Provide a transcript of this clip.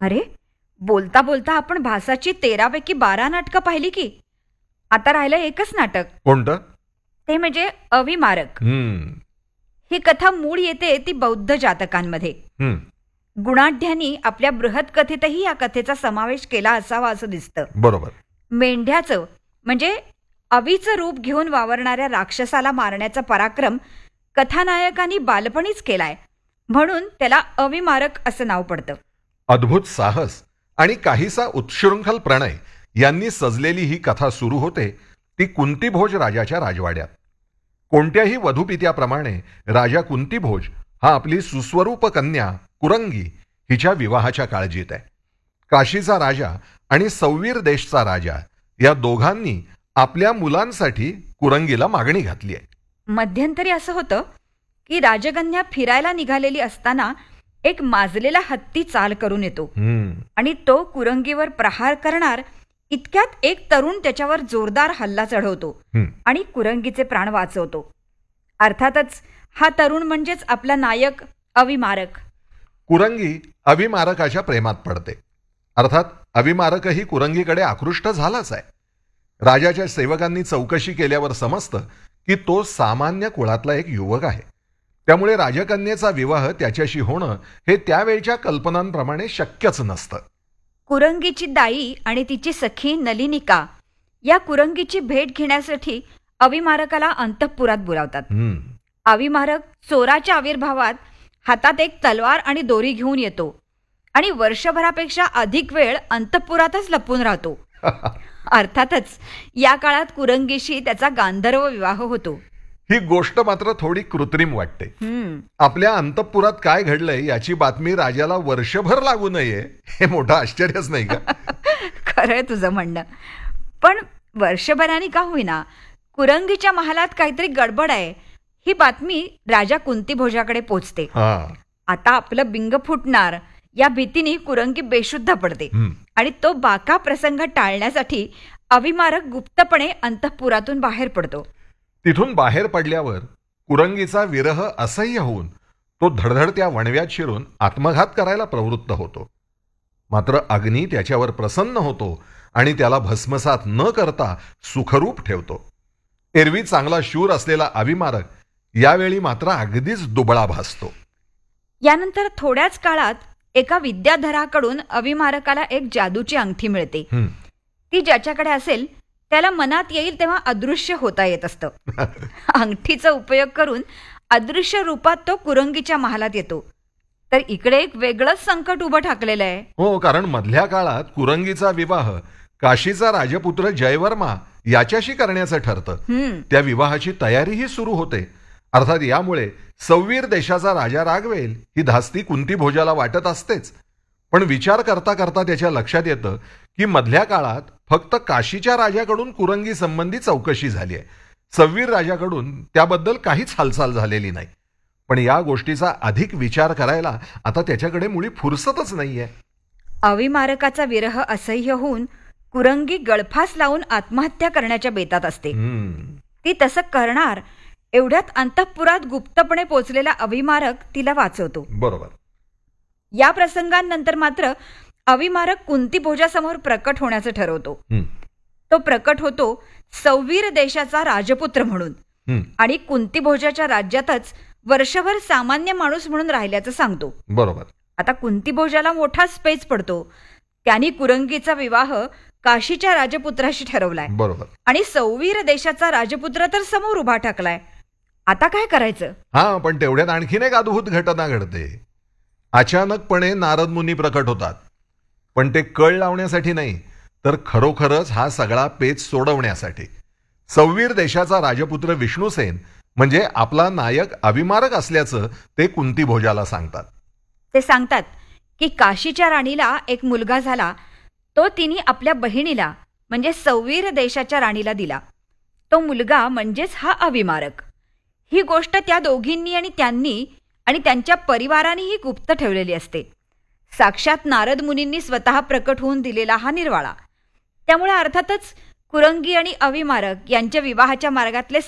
अरे, बोलता बोलता आपण भासाची 13 पैकी 12 नाटकं पाहिली की. आता राहिलं एकच नाटक. कोणतं? ते म्हणजे अविमारक. ही कथा मूळ येते ती बौद्ध जातकांमध्ये. गुणाढ्यांनी आपल्या बृहत कथेतही या कथेचा समावेश केला असावा असं दिसतं. बरोबर. मेंढ्याचं म्हणजे अवीचं रूप घेऊन वावरणाऱ्या राक्षसाला मारण्याचा पराक्रम कथानायकांनी बालपणीच केलाय, म्हणून त्याला अविमारक असं नाव पडतं. अद्भुत साहस आणि काहीसा उत्शृंखल प्रणय यांनी सजलेली ही कथा सुरू होते ती कुंतीभोज राजाच्या राजवाड्यात. कोणत्याही वधूपित्याप्रमाणे राजा कुंतीभोज हा आपली सुस्वरूप कन्या कुरंगी हिच्या विवाहाच्या काळजीत आहे. काशीचा राजा आणि सौवीर देशचा राजा या दोघांनी आपल्या मुलांसाठी कुरंगीला मागणी घातली आहे. मध्यंतरी असं होतं की राजकन्या फिरायला निघालेली असताना एक माजलेला हत्ती चाल करून येतो आणि तो कुरंगीवर प्रहार करणार इतक्यात एक तरुण त्याच्यावर जोरदार हल्ला चढवतो आणि कुरंगीचे प्राण वाचवतो. अर्थातच हा तरुण म्हणजेच आपला नायक अविमारक. कुरंगी अविमारकाच्या प्रेमात पडते. अर्थात अविमारकही कुरंगीकडे आकृष्ट झालाच आहे. राजाच्या सेवकांनी चौकशी केल्यावर समजतं की तो सामान्य कुळातला एक युवक आहे. त्यामुळे राजकन्येचा विवाह त्याच्याशी होणं हे त्यावेळच्या कल्पनांप्रमाणे शक्यच नसतं. कुरंगीची दाई आणि तिची सखी नलिनिका या कुरंगीची भेट घेण्यासाठी अविमारकाला अंतःपुरात बोलावतात. अविमारक चोराच्या आविर्भावात हातात एक तलवार आणि दोरी घेऊन येतो आणि वर्षभरापेक्षा अधिक वेळ अंतःपुरातच लपून राहतो. अर्थातच या काळात कुरंगीशी त्याचा गांधर्व विवाह होतो. ही गोष्ट मात्र थोडी कृत्रिम वाटते. आपल्या अंतःपुरात काय घडलंय याची बातमी राजाला वर्षभर लागू नये हे मोठं आश्चर्यच नाही का? खरंय तुझं म्हणणं. पण वर्षभराने का होईना कुरंगीच्या महालात काहीतरी गडबड आहे ही बातमी राजा कुंतीभोजाकडे पोचते. आता आपलं बिंग फुटणार या भीतीने कुरंगी बेशुद्ध पडते आणि तो बाका प्रसंग टाळण्यासाठी अविमारक गुप्तपणे अंतःपुरातून बाहेर पडतो. तिथून बाहेर पडल्यावर कुरंगीचा विरह असह्य होऊन तो धडधडत्या वणव्यात शिरून आत्मघात करायला प्रवृत्त होतो. मात्र अग्नी त्याच्यावर प्रसन्न होतो आणि त्याला भस्मसात न करता सुखरूप ठेवतो. एरवी चांगला शूर असलेला अविमारक यावेळी मात्र अगदीच दुबळा भासतो. यानंतर थोड्याच काळात एका विद्याधराकडून अविमारकाला एक जादूची अंगठी मिळते. ती ज्याच्याकडे असेल त्याला मनात येईल तेव्हा अदृश्य होता येत असतं. अंगठीचा उपयोग करून अदृश्य रूपात तो कुरंगीच्या महालात येतो. तर इकडे एक वेगळंच संकट उभं ठाकलेलं आहे. हो, कारण मधल्या काळात कुरंगीचा विवाह काशीचा राजपुत्र जयवर्मा याच्याशी करण्याचं ठरतं. त्या विवाहाची तयारीही सुरू होते. अर्थात यामुळे सौवीर देशाचा राजा रागवेल ही धास्ती कुंतीभोजाला वाटत असतेच. पण विचार करता करता त्याच्या लक्षात येतं की मधल्या काळात फक्त काशीच्या राजाकडून कुरंगी संबंधी चौकशी झाली आहे. सौवीर राजाकडून त्याबद्दल काहीच हालचाल झालेली नाही. पण या गोष्टीचा अधिक विचार करायला आता त्याच्याकडे मुळी फुरसतच नाहीये. अविमारकाचा विरह असह्य होऊन कुरंगी गळफास लावून आत्महत्या करण्याच्या बेतात असते. ती तसं करणार एवढ्यात अंतःपुरात गुप्तपणे पोचलेला अविमारक तिला वाचवतो. बरोबर. या प्रसंगानंतर मात्र अविमारक कुंतीभोजासमोर प्रकट होण्याचं ठरवतो. तो प्रकट होतो सौवीर देशाचा राजपुत्र म्हणून आणि कुंतीभोजाच्या राज्यातच वर्षभर सामान्य माणूस म्हणून राहिल्याचं सांगतो. बरोबर. आता कुंतीभोजाला मोठाच पेच पडतो. त्यांनी कुरंगीचा विवाह काशीच्या राजपुत्राशी ठरवलाय. बरोबर. आणि सौवीर देशाचा राजपुत्र तर समोर उभा ठाकलाय. आता काय करायचं? पण तेवढ्यात आणखीन एक अद्भुत घटना घडते. अचानकपणे नारद मुनी प्रकट होतात. पण ते कळ लावण्यासाठी नाही तर खरोखरच हा सगळा पेच सोडवण्यासाठी. सौवीर देशाचा राजपुत्र विष्णुसेन म्हणजे आपला नायक अविमारक असल्याचं ते कुंतीभोजाला सांगतात. ते सांगतात की काशीच्या राणीला एक मुलगा झाला. तो तिने आपल्या बहिणीला म्हणजे सौवीर देशाच्या राणीला दिला. तो मुलगा म्हणजेच हा अविमारक. ही गोष्ट त्या दोघींनी आणि त्यांनी आणि त्यांच्या परिवारानेही गुप्त ठेवलेली असते. साक्षात नारद मुनींनी स्वतः प्रकट होऊन दिलेला हा निर्वाळा. त्यामुळे अर्थातच कुरंगी आणि अविमारक यांच्या विवाहाच्या मार्गातले